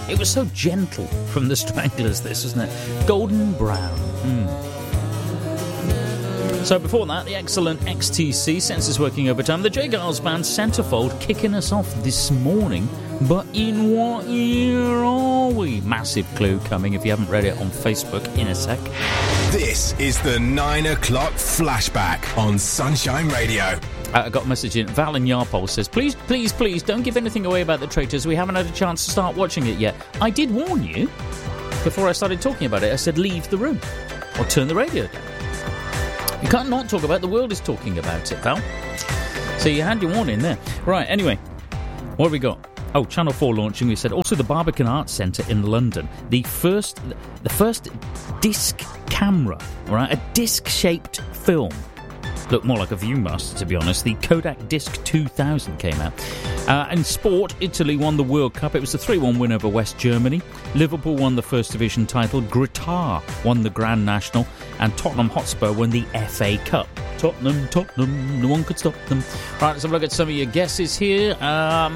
It was so gentle from the Stranglers, this, wasn't it? Golden brown. So before that, the excellent XTC, Senses Working Overtime, the J. Giles Band, Centerfold, kicking us off this morning. But in what year are we? Massive clue coming if you haven't read it on Facebook in a sec. This is the 9 o'clock flashback on Sunshine Radio. I got a message in. Val in Yarpole says, please, please, please, don't give anything away about the Traitors. We haven't had a chance to start watching it yet. I did warn you before I started talking about it. I said, leave the room or turn the radio down. You can't not talk about it. The world is talking about it, Val. So you had your warning there. Right, anyway, what have we got? Oh, Channel 4 launching, we said. Also, the Barbican Arts Centre in London. The first disc camera, right? A disc-shaped film. Looked more like a Viewmaster, to be honest. The Kodak Disc 2000 came out. In sport, Italy won the World Cup. It was a 3-1 win over West Germany. Liverpool won the First Division title. Grittar won the Grand National. And Tottenham Hotspur won the FA Cup. Tottenham, no one could stop them. Right, let's have a look at some of your guesses here. Oh,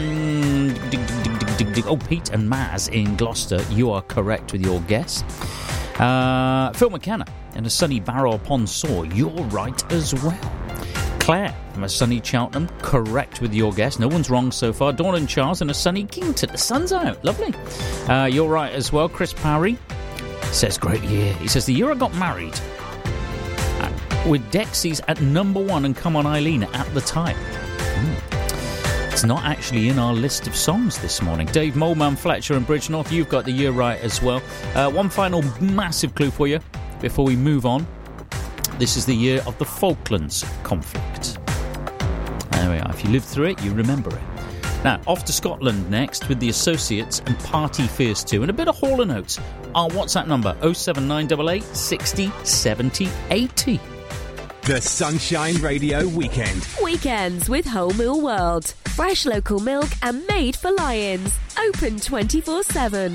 Pete and Maz in Gloucester, you are correct with your guess. Phil McKenna in a sunny Barrow-upon-Soar, you're right as well. Claire from a sunny Cheltenham, correct with your guess. No one's wrong so far. Dawn and Charles in a sunny Kington. The sun's out. Lovely. You're right as well. Chris Parry says, great year. He says, the year I got married. With Dexys at number 1 and Come On Eileen at the time. It's not actually in our list of songs this morning. Dave Moleman, Fletcher and Bridgenorth, you've got the year right as well. One final massive clue for you before we move on. This is the year of the Falklands conflict. There we are. If you lived through it, you remember it. Now, off to Scotland next with the Associates and Party Fierce 2 and a bit of Hall & Oates. Our WhatsApp number 07988 60 70 80. The Sunshine Radio Weekend. Weekends with Whole Mill World. Fresh local milk and made for lions. Open 24/7.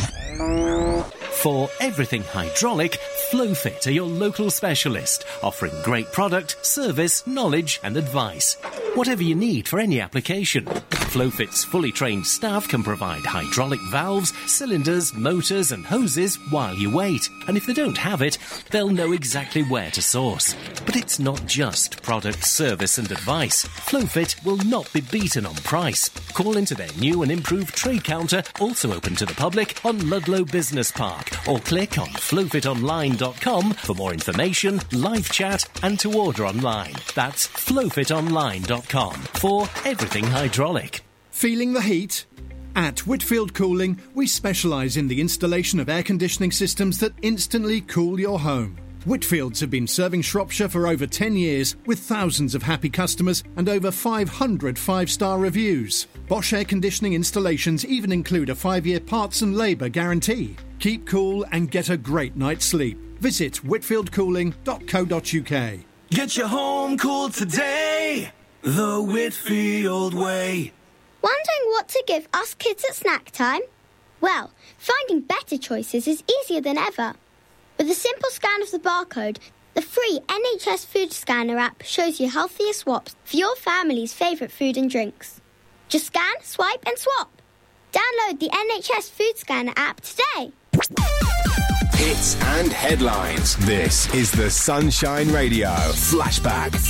For everything hydraulic, Flowfit are your local specialist, offering great product, service, knowledge and advice. Whatever you need for any application. Flowfit's fully trained staff can provide hydraulic valves, cylinders, motors and hoses while you wait. And if they don't have it, they'll know exactly where to source. But it's not just product, service and advice. Flowfit will not be beaten on price. Call into their new and improved trade counter, also open to the public, on Ludlow Business Park, or click on flowfitonline.com for more information, live chat and to order online. That's flowfitonline.com for everything hydraulic. Feeling the heat? At Whitfield Cooling, we specialise in the installation of air conditioning systems that instantly cool your home. Whitfields have been serving Shropshire for over 10 years with thousands of happy customers and over 500 5-star reviews. Bosch air conditioning installations even include a 5-year parts and labour guarantee. Keep cool and get a great night's sleep. Visit whitfieldcooling.co.uk. Get your home cool today, the Whitfield way. Wondering what to give us kids at snack time? Well, finding better choices is easier than ever. With a simple scan of the barcode, the free NHS Food Scanner app shows you healthier swaps for your family's favourite food and drinks. Just scan, swipe and swap. Download the NHS Food Scanner app today. Hits and headlines. This is the Sunshine Radio Flashback.